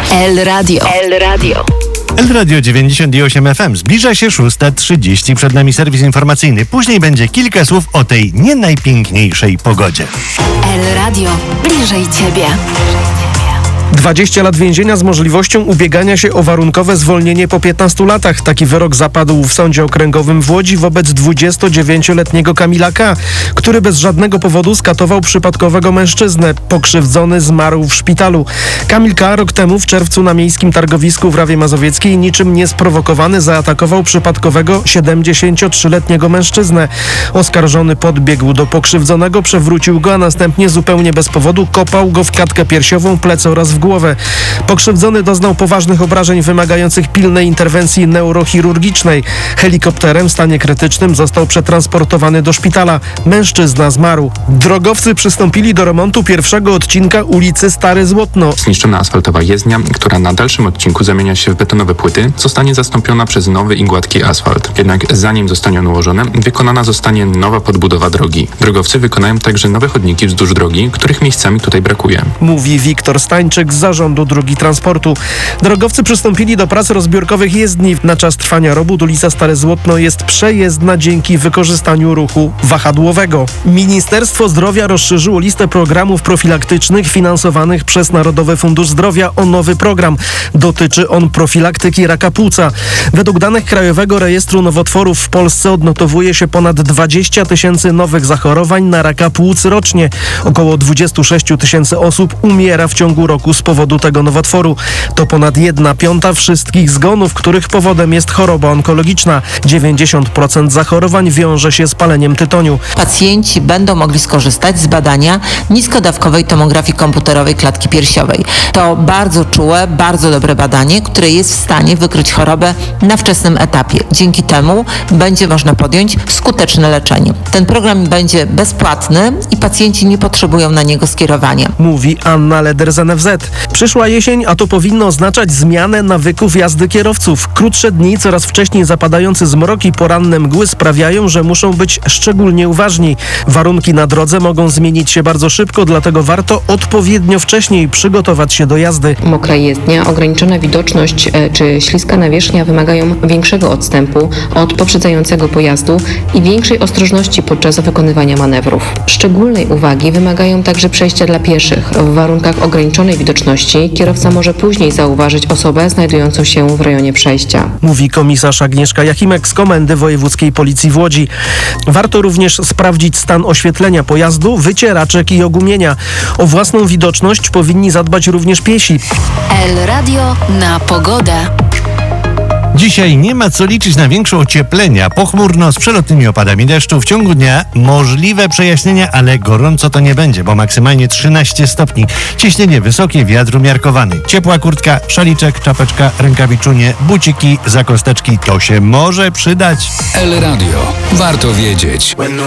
El Radio. El Radio. El Radio 98 FM. Zbliża się 6:30. Przed nami serwis informacyjny. Później będzie kilka słów o tej nie najpiękniejszej pogodzie. El Radio. Bliżej Ciebie. 20 lat więzienia z możliwością ubiegania się o warunkowe zwolnienie po 15 latach. Taki wyrok zapadł w Sądzie Okręgowym w Łodzi wobec 29-letniego Kamila K., który bez żadnego powodu skatował przypadkowego mężczyznę. Pokrzywdzony zmarł w szpitalu. Kamil K. rok temu w czerwcu na miejskim targowisku w Rawie Mazowieckiej niczym niesprowokowany zaatakował przypadkowego 73-letniego mężczyznę. Oskarżony podbiegł do pokrzywdzonego, przewrócił go, a następnie zupełnie bez powodu kopał go w klatkę piersiową, plecy oraz w głowę. Pokrzywdzony doznał poważnych obrażeń wymagających pilnej interwencji neurochirurgicznej. Helikopterem w stanie krytycznym został przetransportowany do szpitala. Mężczyzna zmarł. Drogowcy przystąpili do remontu pierwszego odcinka ulicy Stare Złotno. Zniszczona asfaltowa jezdnia, która na dalszym odcinku zamienia się w betonowe płyty, zostanie zastąpiona przez nowy i gładki asfalt. Jednak zanim zostanie on ułożony, wykonana zostanie nowa podbudowa drogi. Drogowcy wykonają także nowe chodniki wzdłuż drogi, których miejscami tutaj brakuje. Mówi Wiktor Stańczyk z Zarządu Dróg i Transportu. Drogowcy przystąpili do prac rozbiórkowych jezdni. Na czas trwania robót ulica Stare Złotno jest przejezdna dzięki wykorzystaniu ruchu wahadłowego. Ministerstwo Zdrowia rozszerzyło listę programów profilaktycznych finansowanych przez Narodowy Fundusz Zdrowia o nowy program. Dotyczy on profilaktyki raka płuca. Według danych Krajowego Rejestru Nowotworów w Polsce odnotowuje się ponad 20 000 nowych zachorowań na raka płuc rocznie. Około 26 000 osób umiera w ciągu roku z powodu tego nowotworu. To ponad 1/5 wszystkich zgonów, których powodem jest choroba onkologiczna. 90% zachorowań wiąże się z paleniem tytoniu. Pacjenci będą mogli skorzystać z badania niskodawkowej tomografii komputerowej klatki piersiowej. To bardzo czułe, bardzo dobre badanie, które jest w stanie wykryć chorobę na wczesnym etapie. Dzięki temu będzie można podjąć skuteczne leczenie. Ten program będzie bezpłatny i pacjenci nie potrzebują na niego skierowania. Mówi Anna Leder z NFZ. Przyszła jesień, a to powinno oznaczać zmianę nawyków jazdy kierowców. Krótsze dni, coraz wcześniej zapadający zmrok i poranne mgły sprawiają, że muszą być szczególnie uważni. Warunki na drodze mogą zmienić się bardzo szybko, dlatego warto odpowiednio wcześniej przygotować się do jazdy. Mokra jezdnia, ograniczona widoczność czy śliska nawierzchnia wymagają większego odstępu od poprzedzającego pojazdu i większej ostrożności podczas wykonywania manewrów. Szczególnej uwagi wymagają także przejścia dla pieszych. W warunkach ograniczonej widoczności kierowca może później zauważyć osobę znajdującą się w rejonie przejścia. Mówi komisarz Agnieszka Jachimek z Komendy Wojewódzkiej Policji w Łodzi. Warto również sprawdzić stan oświetlenia pojazdu, wycieraczek i ogumienia. O własną widoczność powinni zadbać również piesi. El Radio na pogodę. Dzisiaj nie ma co liczyć na większe ocieplenia. Pochmurno z przelotnymi opadami deszczu. W ciągu dnia możliwe przejaśnienia, ale gorąco to nie będzie, bo maksymalnie 13 stopni. Ciśnienie wysokie, wiatr umiarkowany. Ciepła kurtka, szaliczek, czapeczka, rękawiczunie, buciki, zakosteczki. To się może przydać. El Radio. Warto wiedzieć.